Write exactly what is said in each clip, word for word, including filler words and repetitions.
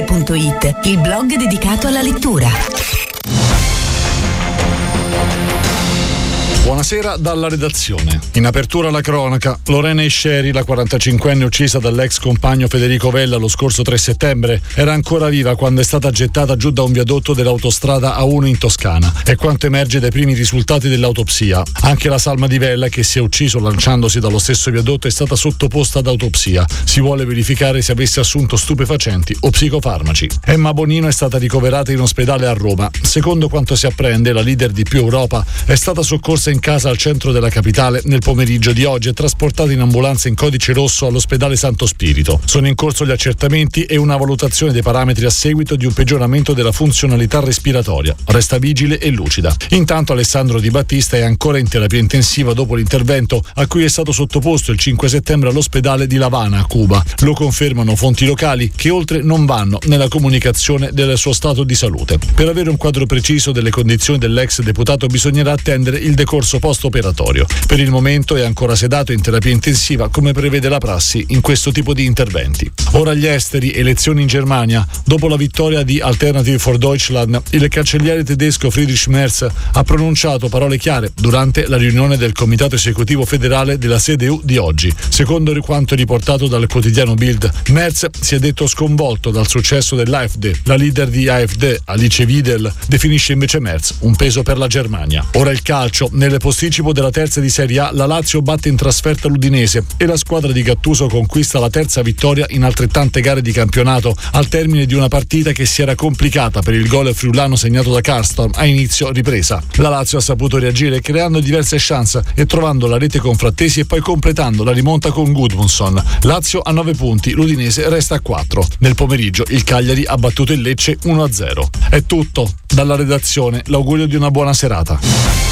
Meg punto it, il blog dedicato alla lettura. Buonasera dalla redazione. In apertura la cronaca, Lorena Esceri, la quarantacinquenne uccisa dall'ex compagno Federico Vella lo scorso tre settembre, era ancora viva quando è stata gettata giù da un viadotto dell'autostrada A uno in Toscana. È quanto emerge dai primi risultati dell'autopsia. Anche la salma di Vella, che si è ucciso lanciandosi dallo stesso viadotto, è stata sottoposta ad autopsia. Si vuole verificare se avesse assunto stupefacenti o psicofarmaci. Emma Bonino è stata ricoverata in ospedale a Roma. Secondo quanto si apprende, la leader di Più Europa è stata soccorsa in casa al centro della capitale nel pomeriggio di oggi e trasportata in ambulanza in codice rosso all'ospedale Santo Spirito. Sono in corso gli accertamenti e una valutazione dei parametri a seguito di un peggioramento della funzionalità respiratoria. Resta vigile e lucida. Intanto Alessandro Di Battista è ancora in terapia intensiva dopo l'intervento a cui è stato sottoposto il cinque settembre all'ospedale di La Habana, a Cuba. Lo confermano fonti locali che oltre non vanno nella comunicazione del suo stato di salute. Per avere un quadro preciso delle condizioni dell'ex deputato bisognerà attendere il decorso post-operatorio. Per il momento è ancora sedato in terapia intensiva, come prevede la prassi in questo tipo di interventi. Ora gli esteri, elezioni in Germania. Dopo la vittoria di Alternative for Deutschland, il cancelliere tedesco Friedrich Merz ha pronunciato parole chiare durante la riunione del comitato esecutivo federale della C D U di oggi. Secondo quanto riportato dal quotidiano Bild, Merz si è detto sconvolto dal successo dell'A F D. La leader di A F D, Alice Wiesel, definisce invece Merz un peso per la Germania. Ora il calcio. Nel posticipo della terza di Serie A, la Lazio batte in trasferta l'Udinese e la squadra di Gattuso conquista la terza vittoria in altrettante gare di campionato al termine di una partita che si era complicata per il gol friulano segnato da Karstorp a inizio ripresa. La Lazio ha saputo reagire creando diverse chance e trovando la rete con Frattesi e poi completando la rimonta con Gudmundsson. Lazio a nove punti, l'Udinese resta a quattro. Nel pomeriggio il Cagliari ha battuto il Lecce uno a zero. È tutto dalla redazione, l'augurio di una buona serata.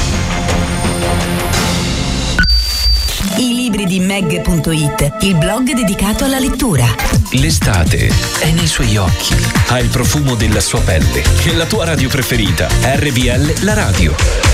I libri di Meg punto it, il blog dedicato alla lettura. L'estate è nei suoi occhi, ha il profumo della sua pelle e la tua radio preferita, R B L La Radio.